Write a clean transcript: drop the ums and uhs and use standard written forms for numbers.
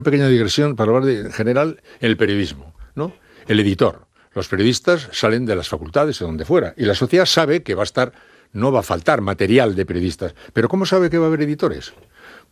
Pequeña digresión para hablar en general el periodismo, ¿no? El editor. Los periodistas salen de las facultades o donde fuera y la sociedad sabe que no va a faltar material de periodistas. Pero ¿cómo sabe que va a haber editores?